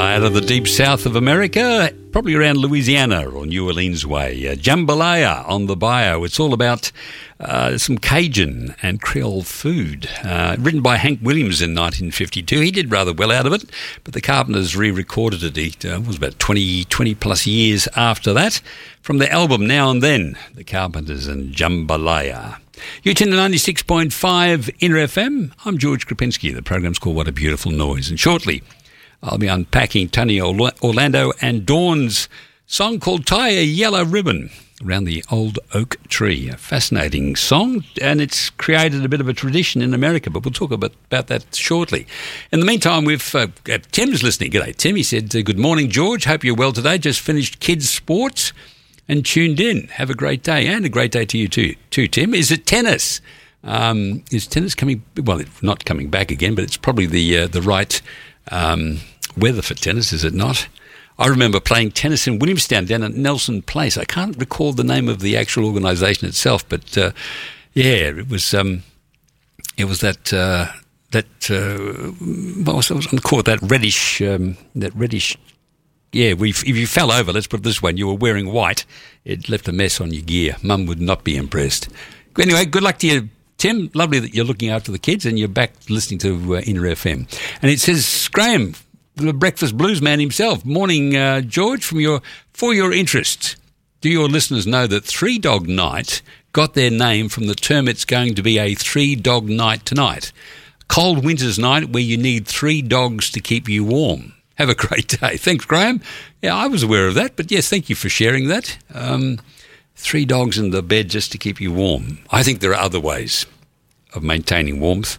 Out of the deep south of America, probably around Louisiana or New Orleans way. Jambalaya on the bio. It's all about some Cajun and Creole food. Written by Hank Williams in 1952. He did rather well out of it, but the Carpenters re-recorded it. It was about 20 plus years after that. From the album Now and Then, the Carpenters and Jambalaya. You tune to 96.5 Inner FM. I'm George Krapinski. The program's called What a Beautiful Noise. And shortly, I'll be unpacking Tony Orlando and Dawn's song called Tie a Yellow Ribbon Around the Old Oak Tree. A fascinating song, and it's created a bit of a tradition in America, but we'll talk about that shortly. In the meantime, we've Tim's listening. G'day, Tim. He said, good morning, George. Hope you're well today. Just finished kids' sports and tuned in. Have a great day, and a great day to you too, Tim. Is it tennis? Is tennis coming? Well, it's not coming back again, but it's probably the right weather for tennis, is it not? I remember playing tennis in Williamstown down at Nelson Place. I can't recall the name of the actual organisation itself, but it was that what was it called? That reddish. Yeah, if you fell over, let's put it this way, and you were wearing white, it left a mess on your gear. Mum would not be impressed. Anyway, good luck to you, Tim. Lovely that you're looking after the kids and you're back listening to Inner FM. And it says, Graham, the breakfast blues man himself. Morning, George, for your interest. Do your listeners know that Three Dog Night got their name from the term it's going to be a three-dog night tonight? Cold winter's night where you need three dogs to keep you warm. Have a great day. Thanks, Graham. Yeah, I was aware of that, but yes, thank you for sharing that. Three dogs in the bed just to keep you warm. I think there are other ways of maintaining warmth.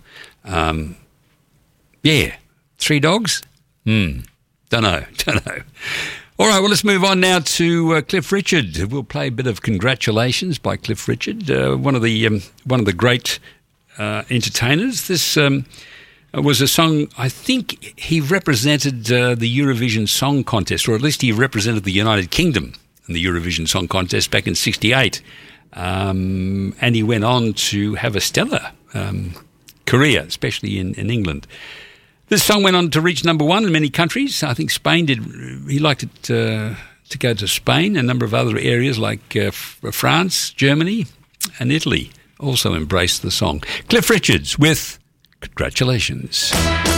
Three dogs? Don't know. All right, well, let's move on now to Cliff Richard. We'll play a bit of Congratulations by Cliff Richard, one of the great entertainers. This was a song, I think he represented the Eurovision Song Contest, or at least he represented the United Kingdom in the Eurovision Song Contest back in 1968. And he went on to have a stellar career, especially in England. This song went on to reach number one in many countries. I think Spain did. He liked it to go to Spain. A number of other areas like France, Germany, and Italy also embraced the song. Cliff Richards with Congratulations.